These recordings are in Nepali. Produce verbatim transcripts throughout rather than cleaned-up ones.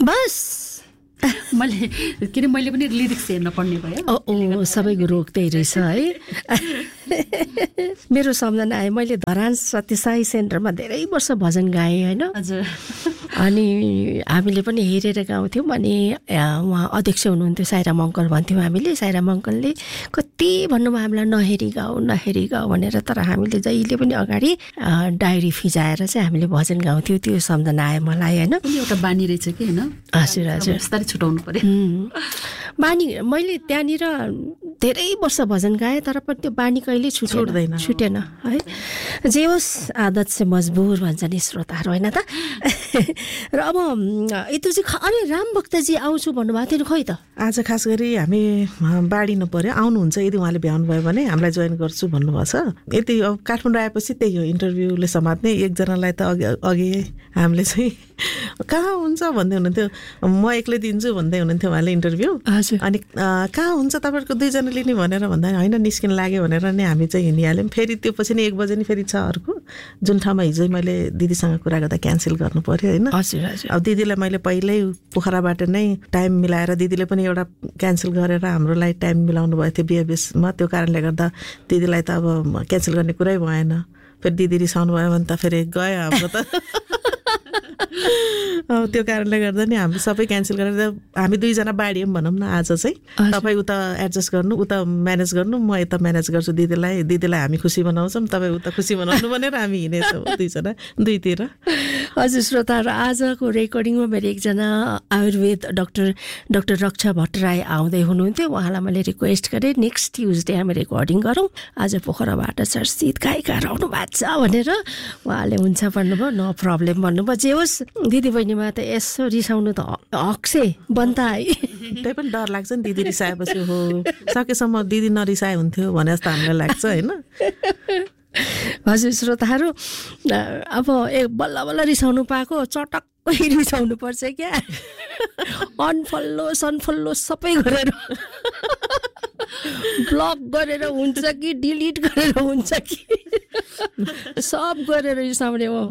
बस मैले किन मैले पनि लिरिक्स हेर्न पर्ने भयो। ओ सबैको रोग त्यही रहेछ है। मेरो सम्झना आयो, मैले धरान सत्यसाई सेन्टरमा धेरै वर्ष भजन गाएँ होइन। हजुर। अनि हामीले पनि हेरेर गाउँथ्यौँ। अनि उहाँ अध्यक्ष हुनुहुन्थ्यो, साइराम अङ्कल भन्थ्यौँ हामीले। साइराम अङ्कलले कति भन्नुभयो हामीलाई नहेरी गाऊ नहेरी गाऊ भनेर, तर हामीले जहिले पनि अगाडि डायरी फिजाएर चाहिँ हामीले भजन गाउँथ्यौँ। त्यो सम्झना आयो मलाई होइन। एउटा बानी रहेछ कि होइन। हजुर हजुर, बिस्तारै छुटाउनु पर्यो बानी। मैले त्यहाँनिर धेरै वर्ष भजन गाएँ, तर पनि त्यो बानी कहिले छुट्दैन छुटेन है। जे होस्, आदत से मजबुर भन्छ नि श्रोताहरू होइन त। र अब यति चाहिँ अरे राम भक्तजी आउँछु भन्नुभएको थियो नि, खोइ त आज खास गरी हामी बाँडिनु पर्यो। आउनुहुन्छ यदि उहाँले भ्याउनु भयो भने हामीलाई जोइन गर्छु भन्नुभएको छ। यति अब काठमाडौँ आएपछि त्यही हो, इन्टरभ्यूले समात्ने। एकजनालाई त अघि अघि हामीले चाहिँ कहाँ हुन्छ भन्दै हुनुहुन्थ्यो, म एक्लै दिन्छु भन्दै हुनुहुन्थ्यो उहाँले इन्टरभ्यू। अनि कहाँ हुन्छ तपाईँहरूको दुईजना लिने भनेर भन्दा होइन निस्किन लाग्यो भनेर नै हामी चाहिँ हिँडिहाल्यौँ। फेरि त्यो पछि नि एक बजे नि फेरि छ अर्को, जुन ठाउँमा हिजो मैले दिदीसँग कुरा गर्दा क्यान्सल गर्नु पर्यो होइन। अब दिदीलाई मैले पहिल्यै पोखराबाट नै टाइम मिलाएर, दिदीले पनि एउटा क्यान्सल गरेर हाम्रो लागि टाइम मिलाउनु भएको थियो बिहेबिएसमा। त्यो कारणले गर्दा दिदीलाई त अब क्यान्सल गर्ने कुरै भएन। फेरि दिदी रिसाउनु भयो भने त फेरि गयो हाम्रो त। त्यो कारणले गर्दा नि हामी सबै क्यान्सल गरेर हामी दुईजना बाँडियौँ भनौँ न। आज चाहिँ तपाईँ उता एडजस्ट गर्नु, उता म्यानेज गर्नु, म यता म्यानेज गर्छु। दिदीलाई दिदीलाई हामी खुसी बनाउँछौँ, तपाईँ उता खुसी बनाउनु भनेर हामी हिँडेछौँ दुईजना दुईतिर। हजुर श्रोताहरू, आजको रेकर्डिङमा मेरो एकजना आयुर्वेद डाक्टर डाक्टर रक्षा भट्टराई आउँदै हुनुहुन्थ्यो। उहाँलाई मैले रिक्वेस्ट गरेँ नेक्स्ट ट्युजडे हामी रेकर्डिङ गरौँ, आज पोखराबाट चर्चित गायिका आउनु भएको छ भनेर। उहाँले हुन्छ भन्नुभयो, नो प्रब्लम भन्नुभयो। जे होस् दिदी बहिनीमा त यसो रिसाउनु त हक्से बन्द है। त्यही पनि डर लाग्छ नि, दिदी रिसाएपछि हो सकेसम्म दिदी नरिसाए हुन्थ्यो भने जस्तो हामीलाई लाग्छ होइन। हजुर श्रोताहरू, अब एक बल्ल बल्ल रिसाउनु पाएको चटक्कै रिसाउनु पर्छ क्या। अनफल्लो सनफल्लो सबै गरेर ब्लक गरेर हुन्छ कि डिलिट गरेर हुन्छ कि सब गरेर रिसाउने हो।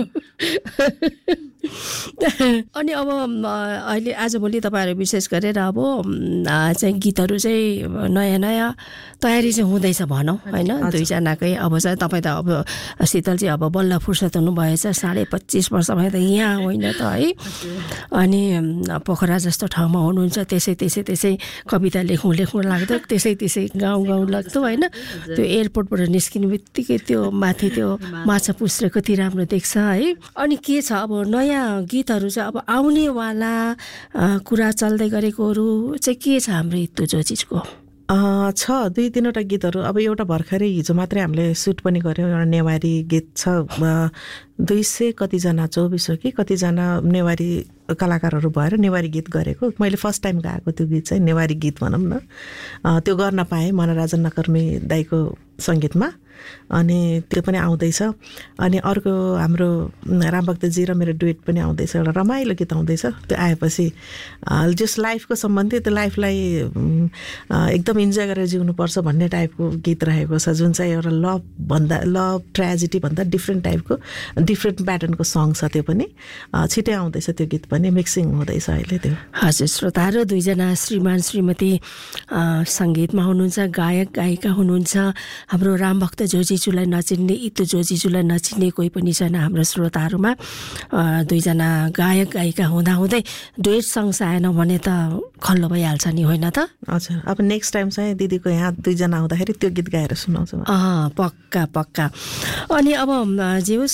अनि अब अहिले आजभोलि तपाईँहरू विशेष गरेर अब चाहिँ गीतहरू चाहिँ नयाँ नयाँ तयारी चाहिँ हुँदैछ भनौँ होइन। दुईजनाकै अब चाहिँ तपाईँ त अब शीतलजी अब बल्ल फुर्सद हुनुभएछ, साढे पच्चिस वर्ष भयो त यहाँ होइन त है। अनि पोखरा जस्तो ठाउँमा हुनुहुन्छ, त्यसै त्यसै त्यसै कविता लेखौँ लेखौँ लाग्दो, त्यसै त्यसै गाउँ गाउँ लाग्दो होइन। त्यो एयरपोर्टबाट निस्किने बित्तिकै त्यो माथि त्यो माछा पुछ्रे कति राम्रो देख्छ है। अनि के छ अब नयाँ गीतहरू चाहिँ अब आउनेवाला कुरा चल्दै गरेकोहरू चाहिँ के छ हाम्रो इत्तु जो चिजको? छ दुई तिनवटा गीतहरू। अब एउटा भर्खरै हिजो मात्रै हामीले सुट पनि गऱ्यौँ, एउटा नेवारी गीत छ। दुई सय कतिजना चौबिस हो कि कतिजना नेवारी कलाकारहरू भएर नेवारी गीत गरेको। मैले फर्स्ट टाइम गाएको त्यो गीत चाहिँ नेवारी गीत भनौँ न। त्यो गर्न पाएँ मनराजन नकर्मी दाईको सङ्गीतमा। अनि त्यो पनि आउँदैछ। अनि अर्को हाम्रो रामभक्तजी र मेरो डुएट पनि आउँदैछ, एउटा रमाइलो गीत आउँदैछ। त्यो आएपछि जस लाइफको सम्बन्धी त्यो लाइफलाई एकदम इन्जोय गरेर जिउनुपर्छ भन्ने टाइपको गीत रहेको छ, जुन चाहिँ एउटा लभ भन्दा लभ ट्रेजेडी भन्दा डिफ्रेन्ट टाइपको डिफ्रेन्ट प्याटर्नको सङ छ। त्यो पनि छिटै आउँदैछ, त्यो गीत पनि मिक्सिङ हुँदैछ अहिले त्यो। हजुर श्रोताहरू, दुईजना श्रीमान श्रीमती सङ्गीतमा हुनुहुन्छ, गायक गायिका हुनुहुन्छ। हाम्रो रामभक्त जोजीजुलाई नचिन्ने, इत्तु जोजीजुलाई नचिन्ने कोही पनि छैन हाम्रो श्रोताहरूमा। दुईजना गायक गायिका हुँदाहुँदै डुएट सङ्ग आएन भने त खल्लो भइहाल्छ नि होइन त? हजुर, अब नेक्स्ट टाइम चाहिँ दिदीको यहाँ दुईजना आउँदाखेरि त्यो गीत गाएर सुनाउँछु। अँ पक्का पक्का। अनि अब जे होस्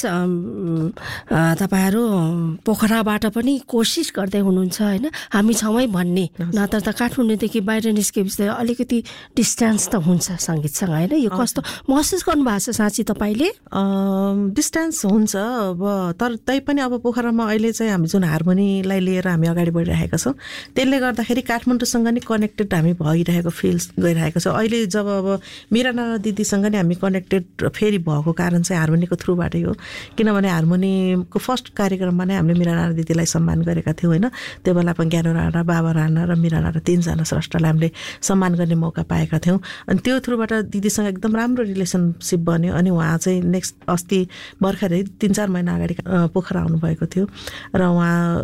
तपाईँहरू पोखराबाट पनि कोसिस गर्दै हुनुहुन्छ होइन, हामी छौँ भन्ने। नत्र त काठमाडौँदेखि बाहिर निस्केपछि अलिकति डिस्टेन्स त हुन्छ सङ्गीतसँग होइन। यो कस्तो महसुस गर्नुभएको छ साँच्ची तपाईँले? डिस्टेन्स हुन्छ अब, तर तै पनि अब पोखरामा अहिले चाहिँ हामी जुन हार्मोनीलाई लिएर हामी अगाडि बढिरहेका छौँ, त्यसले गर्दाखेरि काठमाडौँसँग नि कनेक्टेड हामी भइरहेको फिल गइरहेको छ। अहिले जब अब मिराना दिदीसँग नि हामी कनेक्टेड फेरि भएको कारण चाहिँ हार्मोनीको थ्रुबाटै हो। किनभने हार्मोनीको फर्स्ट कार्यक्रममा नै हामीले मिराना दिदीलाई सम्मान गरेका थियौँ होइन। त्यो बेला पनि ज्ञानो राणा, बाबा राणा र मिराना र तिनजना स्रष्टालाई हामीले सम्मान गर्ने मौका पाएका थियौँ। अनि त्यो थ्रुबाट दिदीसँग एकदम राम्रो रिलेसनसिप बन्यो। अनि उहाँ चाहिँ नेक्स्ट अस्ति भर्खरै तिन चार महिना अगाडि पोखरा आउनुभएको थियो र उहाँ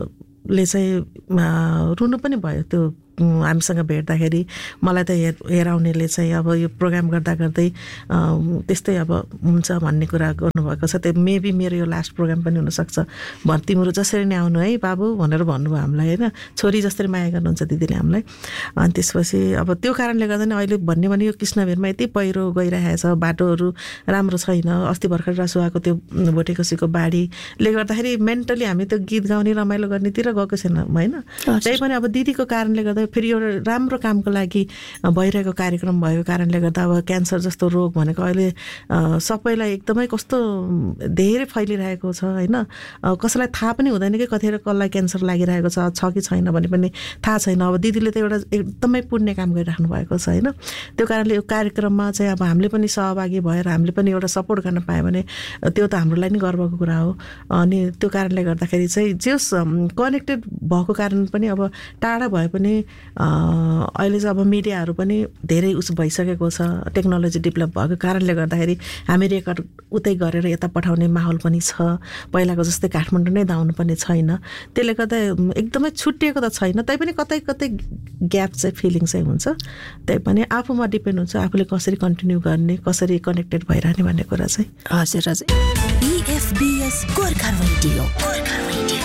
ले चाहिँ रुनु पनि भयो त्यो हामीसँग भेट्दाखेरि मलाई त हेर हेराउनेले चाहिँ अब यो प्रोग्राम गर्दा गर्दै त्यस्तै अब हुन्छ भन्ने कुरा गर्नुभएको छ त्यो मेबी मेरो यो लास्ट प्रोग्राम पनि हुनसक्छ भन् तिम्रो जसरी नै आउनु है बाबु भनेर भन्नुभयो हामीलाई होइन छोरी जसरी माया गर्नुहुन्छ दिदीले हामीलाई अनि त्यसपछि अब त्यो कारणले गर्दा नै अहिले भन्ने भने यो कृष्णभिरमा यति पहिरो गइरहेको छ बाटोहरू राम्रो छैन अस्ति भर्खर रसुवाको त्यो भोटेकोसीको बाढीले गर्दाखेरि मेन्टली हामी त्यो गीत गाउने रमाइलो गर्नेतिर गएको छैनौँ होइन त्यही पनि अब दिदीको कारणले गर्दा फेरि एउटा राम्रो कामको लागि भइरहेको कार्यक्रम भएको कारणले गर्दा अब क्यान्सर जस्तो रोग भनेको अहिले सबैलाई एकदमै कस्तो धेरै फैलिरहेको छ होइन कसैलाई थाहा पनि हुँदैन कि कतिखेर कसलाई क्यान्सर लागिरहेको छ छ कि छैन भने पनि थाहा छैन अब दिदीले त एउटा एकदमै पुण्य काम गरिराख्नु भएको छ होइन त्यो कारणले यो कार्यक्रममा चाहिँ अब हामीले पनि सहभागी भएर हामीले पनि एउटा सपोर्ट गर्न पायो भने त्यो त हाम्रो लागि नै गर्वको कुरा हो अनि त्यो कारणले गर्दाखेरि चाहिँ जस कनेक्टेड भएको कारण पनि अब टाढा भए पनि अहिले चाहिँ अब मिडियाहरू पनि धेरै उस भइसकेको छ टेक्नोलोजी डेभलप भएको कारणले गर्दाखेरि हामी रेकर्ड उतै गरेर यता पठाउने माहौल पनि छ पहिलाको जस्तै काठमाडौँ नै धाउनु पर्ने छैन त्यसले गर्दा एकदमै छुट्टिएको त छैन तैपनि कतै कतै ग्याप चाहिँ फिलिङ चाहिँ हुन्छ त्यही पनि आफूमा डिपेन्ड हुन्छ आफूले कसरी कन्टिन्यू गर्ने कसरी कनेक्टेड भइरहने भन्ने कुरा चाहिँ हजुर हजुर बीएफबीएस गोर्खा रेडियो गोर्खा रेडियो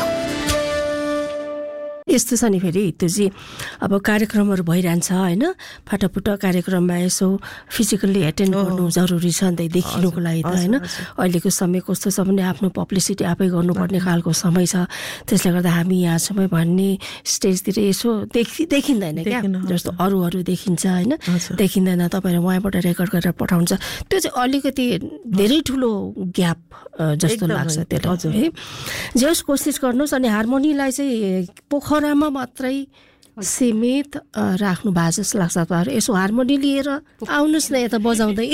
यस्तो छ नि फेरि त्यो चाहिँ अब कार्यक्रमहरू भइरहन्छ होइन फाटाफुटा कार्यक्रममा यसो फिजिकल्ली एटेन्ड गर्नु जरुरी छ नि त देखिनुको लागि त होइन अहिलेको समय कस्तो छ भने आफ्नो पब्लिसिटी आफै गर्नुपर्ने खालको समय छ त्यसले गर्दा हामी यहाँसम्म भन्ने स्टेजतिर यसो देखि देखिँदैन क्या जस्तो अरूहरू देखिन्छ होइन देखिँदैन तपाईँहरू उहाँबाट रेकर्ड गरेर पठाउँछ त्यो चाहिँ अलिकति धेरै ठुलो ग्याप जस्तो लाग्छ त्यसलाई है जस कोसिस गर्नुहोस् अनि हार्मोनीलाई चाहिँ पोखरामा मात्रै सीमित राख्नु भएको जस्तो लाग्छ तपाईँहरू यसो हार्मोनी लिएर आउनुहोस् न यता बजाउँदै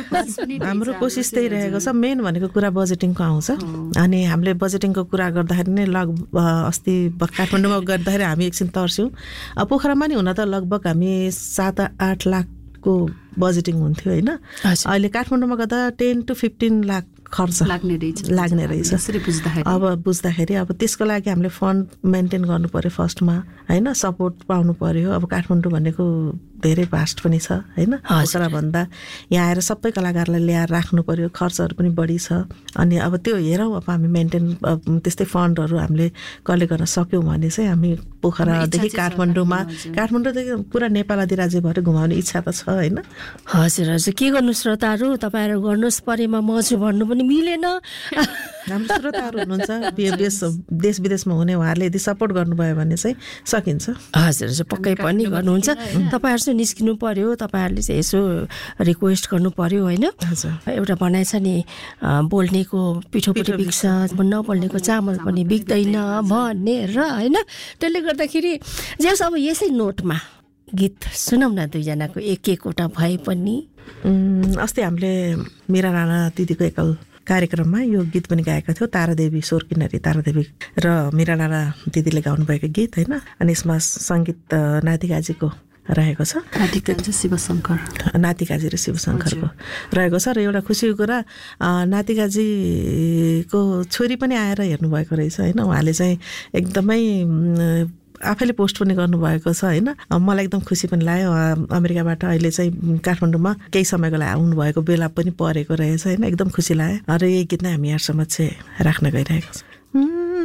हाम्रो कोसिस त्यही रहेको छ मेन भनेको कुरा बजेटिङको आउँछ अनि हामीले बजेटिङको कुरा गर्दाखेरि नै लग अस्ति काठमाडौँमा गर्दाखेरि हामी एकछिन तर्स्यौँ पोखरामा नि हुन त लगभग हामी सात आठ लाखको बजेटिङ हुन्थ्यो होइन अहिले काठमाडौँमा गर्दा टेन टु फिफ्टिन लाख खर्च लाग्ने रहेछ लाग्ने रहेछ अब बुझ्दाखेरि अब त्यसको लागि हामीले फन्ड मेन्टेन गर्नु पर्यो फर्स्टमा होइन सपोर्ट पाउनु पर्यो अब काठमाडौँ भनेको धेरै भास्ट पनि छ होइन पोखरा भन्दा यहाँ आएर सबै कलाकारलाई ल्याएर राख्नु पर्यो खर्चहरू पनि बढी छ अनि अब त्यो हेरौँ अब हामी मेन्टेन त्यस्तै फन्डहरू हामीले कलेक्ट गर्न सक्यौँ भने चाहिँ हामी पोखरादेखि काठमाडौँमा काठमाडौँदेखि पुरा नेपाल अधिराज्य भएर घुमाउने इच्छा त छ होइन हजुर हजुर के गर्नु श्रोताहरू तपाईँहरू गर्नुहोस् परेमा मजु भन्नु पनि मिलेन हाम्रो श्रोताहरू हुनुहुन्छ देश देश विदेशमा हुने उहाँहरूले यदि सपोर्ट गर्नुभयो भने चाहिँ सकिन्छ हजुर हजुर पक्कै पनि गर्नुहुन्छ तपाईँहरू चाहिँ निस्किनु पर्यो तपाईँहरूले चाहिँ यसो रिक्वेस्ट गर्नु पर्यो होइन एउटा भनाइ छ नि बोल्नेको पिठो पनि बिग्छ नबोल्नेको चामल पनि बिग्दैन भनेर होइन त्यसले गर्दाखेरि जस अब यसै नोटमा गीत सुनौँ न दुईजनाको एक एकवटा भए पनि अस्ति हामीले मीरा राणा दिदीको एकल कार्यक्रममा यो गीत पनि गाएका थियो तारादेवी स्वर किन्नरी तारादेवी र मीरा राणा दिदीले गाउनुभएको गीत होइन अनि यसमा सङ्गीत नातिकाजीको रहेको छ नातिकाजी शिवशङ्कर नातिकाजी र शिवशङ्करको रहेको छ र एउटा खुसीको कुरा नातिकाजीको छोरी पनि आएर हेर्नुभएको रहेछ होइन उहाँले चाहिँ एकदमै आफैले पोस्ट पनि गर्नुभएको छ होइन मलाई एकदम खुसी पनि लाग्यो अमेरिकाबाट अहिले चाहिँ काठमाडौँमा केही समयको लागि आउनुभएको बेला पनि परेको रहेछ होइन एकदम खुसी लाग्यो र यही गीत नै हामी यहाँसम्म चाहिँ राख्न गइरहेको छ।